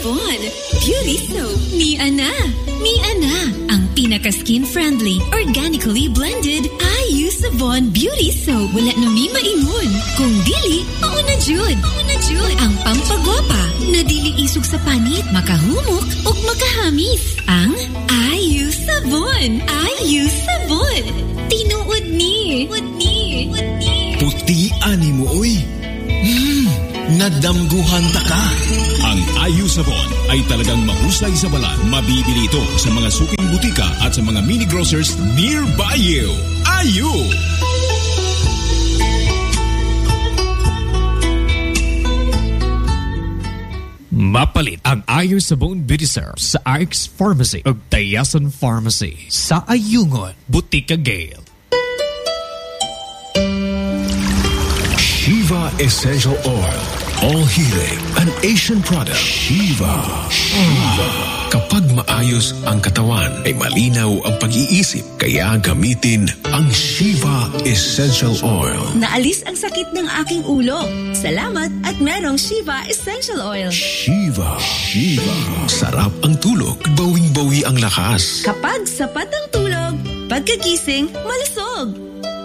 Savon Beauty Soap ni Ana. Ni Ana, ang pinaka-skin-friendly, organically blended Ayu Savon Beauty Soap. Wala na mi maingon. Kung dili, mauna jud. Ang pampagwapa na dili isog sa panit, makahumok o makahamis. Ang Ayu Savon. Ayu Savon. Tinuod ni. Puti ani mo, oy. Nadamguhan ta ka. Ang Ayu Savon ay talagang mahusay sa balat. Mabibili ito sa mga suking butika at sa mga mini grocers nearby you. Ayu! Mapalit ang Ayu Savon Beauty Soap sa Arx Pharmacy ug Tayasan Pharmacy sa Ayungon, Butika Gale. Shiva Essential Oil. All healing. An Asian product. Shiva. Kapag maayos ang katawan, ay malinaw ang pag-iisip. Kaya gamitin ang Shiva Essential Oil. Naalis ang sakit ng aking ulo. Salamat at merong Shiva Essential Oil. Shiva. Sarap ang tulog. Bawing-bawi ang lakas. Kapag sapat ang tulog, pagkagising, malusog.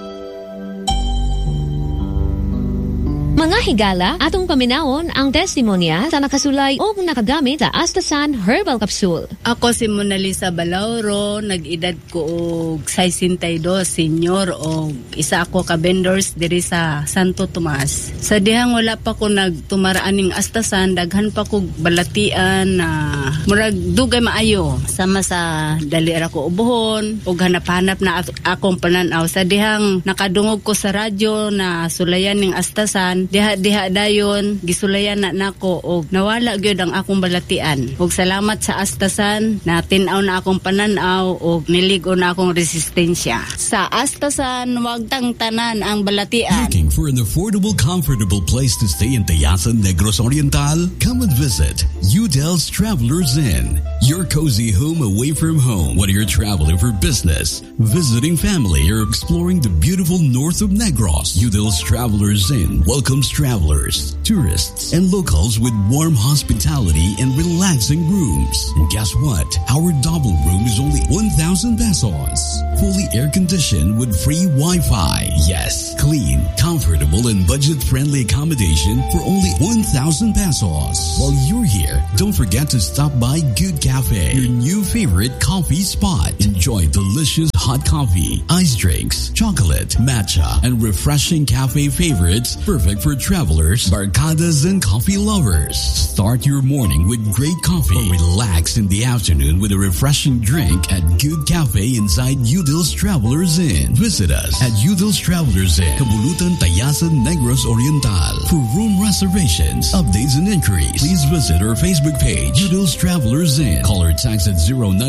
Mga higala, atong paminawon ang testimonya sa nakasulay o nakagamit sa Astasan Herbal Capsule. Ako si Mona Lisa Balauro, nag-edad ko og 62 senior o isa ako ka vendors diri sa Santo Tomas. Sa dihang wala pa ko nagtumaraaning Astasan, daghan pa ko balatian na murag dugay maayo. Sama sa dali ra ko ubuhon ug hanap-hanap na akong pananaw. Sa dihang nakadungog ko sa radyo na sulayan ning Astasan, diha dayon gisulayan na nako og nawala gyud ang akong balatian. Ug salamat sa Astasan na tin-aw na akong pananaw og niligo na akong resistensya. Sa Astasan wag tang tanan ang balatian. Looking for an affordable, comfortable place to stay in Tayasan, Negros Oriental? Come and visit Udel's Travelers Inn. Your cozy home away from home. Whether you're traveling for business, visiting family, or exploring the beautiful north of Negros, Udel's Travelers Inn welcomes travelers, tourists, and locals with warm hospitality and relaxing rooms. And guess what? Our double room is only 1,000 pesos. Fully air-conditioned with free Wi-Fi. Yes, clean, comfortable, and budget-friendly accommodation for only 1,000 pesos. While you're here, don't forget to stop by Good Cafe, your new favorite coffee spot. Enjoy delicious hot coffee, ice drinks, chocolate, matcha, and refreshing cafe favorites perfect for travelers, barcadas, and coffee lovers. Start your morning with great coffee or relax in the afternoon with a refreshing drink at Good Cafe inside Udel's Travelers Inn. Visit us at Udel's Travelers Inn, Kabulutan, Tayasan, Negros Oriental. For room reservations, updates, and inquiries, please visit our Facebook page, Udel's Travelers Inn. Call or text at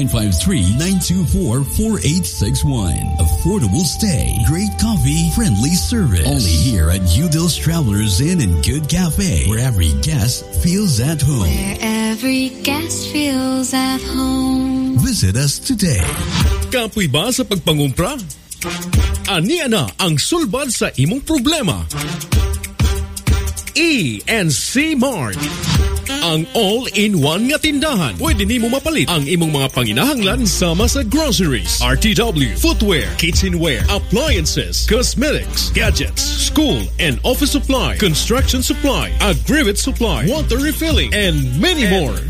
0953-924-4861. Affordable stay, great coffee, friendly service. Only here at Udel's Travelers Inn and Good Cafe, where every guest feels at home. Where every guest feels at home. Visit us today. Kapoy ba sa pagpangumpra? Ania na ang sulbad sa imong problema. E&C Mart, ang all-in-one nga tindahan. Pwede nimo mapalit ang imong mga panginahanglan sama sa groceries, RTW, footwear, kitchenware, appliances, cosmetics, gadgets, school and office supply, construction supply, aggregate supply, water refilling, and many more.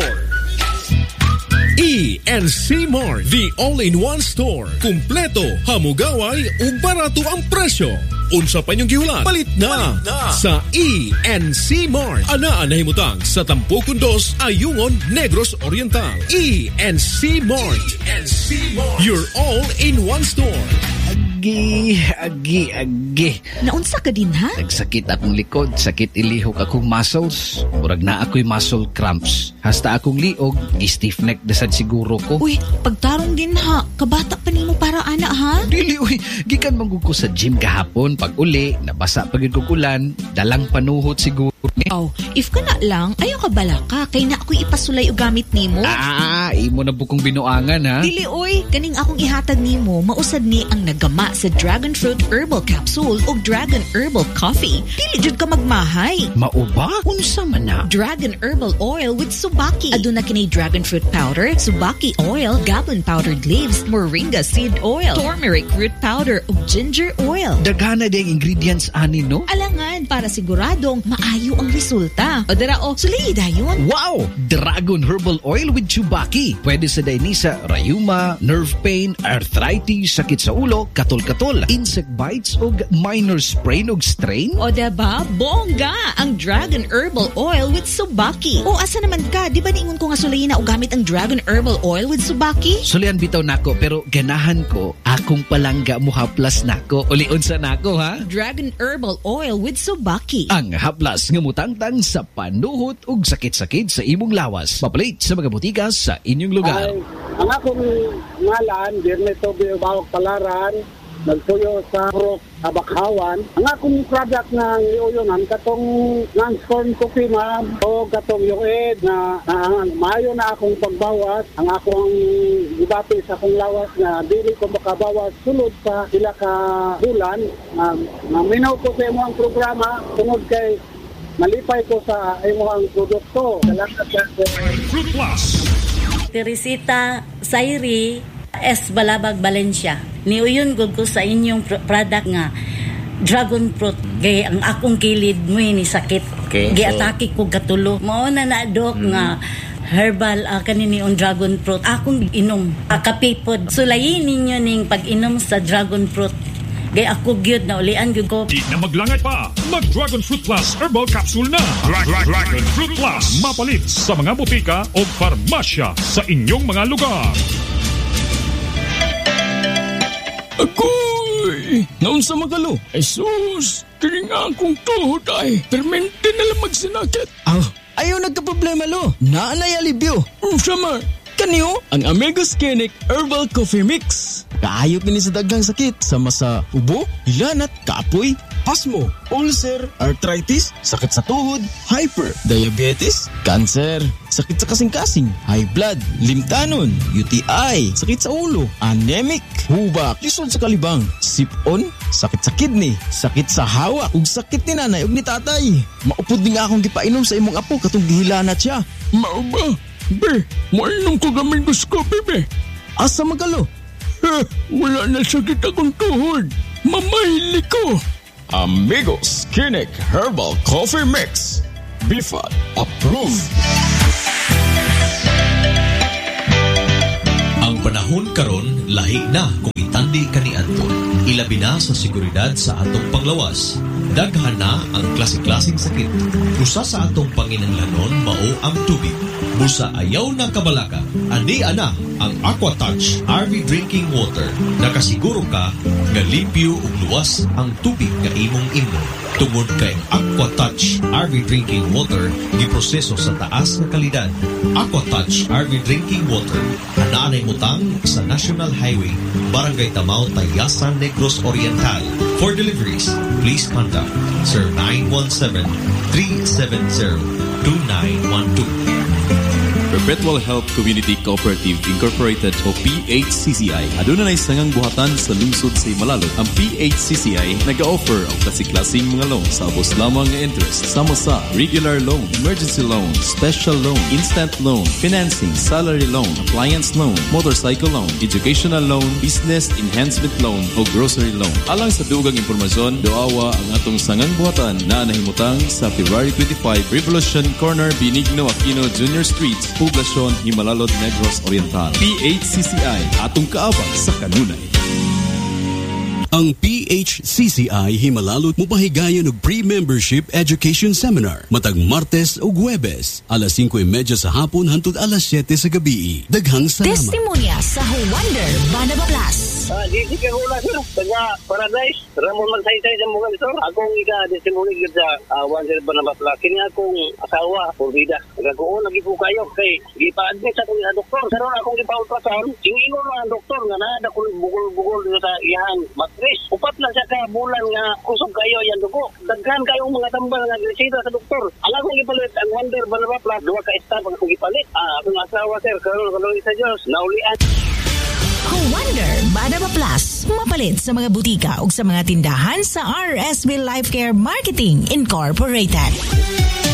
E&C Mart, the all-in-one store. Kumpleto, hamugaway, ug barato ang presyo. Unsa pa niyong gihulat? Palit na sa E&C Mart. Anaan na himutang sa Tampukon 2, Ayungon, Negros Oriental. E&C Mart. Your all-in-one store. Agi. Naunsa ka din ha? Nagsakit akong likod, sakit ilihok akong muscles. Murag na ako'y muscle cramps. Hasta akong liog, stiff neck dasad siguro ko. Uy, pagtarong din ha. Kabata pa nimo para ana ha? Dili, uy. Gikan manggug ko sa gym kahapon. Pag uli, nabasa pagid ko kulan. Dalang panuhot siguro. if ka na lang, ayaw ka bala ka, kay na ako'y ipasulay o gamit nimo. Imo na bukong binuangan ha. Dili oy, kaning akong ihatag nimo, mausad ni ang nagama sa Dragon Fruit Herbal Capsule o Dragon Herbal Coffee. Dili jud ka magmahay. Mauba? Unsa man na? Dragon Herbal Oil with Subaki. Aduna kinay Dragon Fruit Powder, Subaki Oil, Gablon Powdered Leaves, Moringa Seed Oil, Turmeric Root Powder o Ginger Oil. Daghana ding ingredients ani no? Alangan, para siguradong maayo ang resulta. O dara sulay dayon. Wow! Dragon Herbal Oil with Chubaki. Pwede sa dainisa, rayuma, nerve pain, arthritis, sakit sa ulo, katol-katol, insect bites o minor sprain o strain. O diba? Bongga! Ang Dragon Herbal Oil with Subaki. O asa naman ka? Di ba niingon ko nga sulayin na o gamit ang Dragon Herbal Oil with Subaki? Sulian bitaw nako, pero ganahan ko, akong palangga mo haplas nako. Ulion sa nako ha? Dragon Herbal Oil with Subaki. Ang haplas nga mutangtang sa panuhot ug sakit-sakit sa imong lawas. Papalit sa mga butika sa inyong lugar. Ang akong ngalan, Dirne Tobio Bawag Palaran, nagpuyo sa Rock, Abakhawan. Ang akong product na iuyonan, katong non-scorn coffee ma'am, o katong yung na maayo na akong pagbawas, ang akong ibati sa akong lawas na dili ko makabawas sulod sa sila ka bulan. Minaw ko sa imo ang programa, tungod kay malipay ko sa imo ang produkto. Salamat sa Fruit Plus. Teresita Sairi S. Balabag, Valencia. Niuyon gud ko sa inyong product nga dragon fruit. Gay ang akong kilid mo ni sakit. Okay, giatake ko katulo. Mao na dok nga herbal kanini on dragon fruit. Akong inom. Kapipod. Sulayin ninyo ning pag-inom sa dragon fruit. Gay ako gyud na ulian gyud ko. Di na maglangay pa. Mag Dragon Fruit Plus Herbal Capsule na. Dragon Fruit Plus. Mapalit sa mga butika o farmasya sa inyong mga lugar. Akoy! Naunsa magalo? Ay sus! Kini nga akong tuhod ay. Permente na lang magsinakit. Ayaw nagka-problema lo. Naanay alibyo. Unsa man? Kaniyo? Ang Amigo Skinnic Herbal Coffee Mix. Kaayok ni sa daghang sakit sama sa ubo, hilanat, kaapoy, pasmo, ulcer, arthritis, sakit sa tuhod, hyper, diabetes, cancer, sakit sa kasing-kasing, high blood, limtanon, UTI, sakit sa ulo, anemic, hubak, lisod sa kalibang, sipon, sakit sa kidney, sakit sa hawak, ug sakit ni nanay ug ni tatay. Maupod din nga akong gipainom sa imong apo katong gihilanat siya. Mao ba? Be, moinom ko gamay gusto, bebe. Asa magalo? Wala na sakit akong tuhod. Mamahili ko. Amigo Skinnic Herbal Coffee Mix. BIFAD approved. Ang panahon karon lahi na kung itandi kaniadto. Ilabi na sa seguridad sa atong panglawas. Daghan na ang klase-klaseng sakit. Usa sa atong panginahanglanon mao ang tubig. Busa ayaw na kabalaka. Andi ana ang AquaTouch RV Drinking Water. Nakasiguro ka nga limpyo ug luwas ang tubig nga imong imnon. Tungod kay AquaTouch RV Drinking Water giproseso sa taas nga kalidad. AquaTouch RV Drinking Water anaanay mutang sa National Highway, Barangay Tamao, Tayasan, Negros Oriental. For deliveries, please contact Sir 917-370-2912. Perpetual Health Community Cooperative Incorporated o PHCCI aduna nay sangang buhatan sa lungsod sa Himalalo. Ang PHCCI nag-offer og klase-klaseng mga loan sa ubos lamang nga interest sama sa regular loan, emergency loan, special loan, instant loan, financing, salary loan, appliance loan, motorcycle loan, educational loan, business enhancement loan o grocery loan. Alang sa dugang impormasyon, doawa ang atong sangang buhatan na nahimutang sa February 25 Revolution Corner, Benigno Aquino Jr. Street, Poblacion, Himalalod, Negros Oriental. PHCCI, atong kaabang sa kanunay. Ang PHCCI Himalalod mupahigayon og pre-membership education seminar matag Martes ug Huwebes alas 5:30 sa hapon hangtod alas 7 sa gabi. Daghang salamat. Testimonya sa Wonder Banaba Plus. Di ka hula, sir. Taga Paradise. Ramon magsaysay sa mga sir. Akong ika-desimulig sa 1-0 ba na batla. Kini akong asawa, Purbida. Nagkakuon, lagi po kayo. Kay, ipa-admit sa akong doktor. Pero akong ipa-ultrasound, ingon mga doktor nga na kung bugol-bugol sa iyang matris. Upat na siya ka bulan nga kusog kayo yan dugo. Daghan kayong mga tambal nga gresida sa doktor. Ang akong ipalit, ang Wonder Banaba Plus, 2 ka staff ang akong ipalit. Akong asawa, sir, karoon sa Diyos, naulian. Wonder Banaba Plus, mapalit sa mga butika o sa mga tindahan sa RSB Life Care Marketing Incorporated.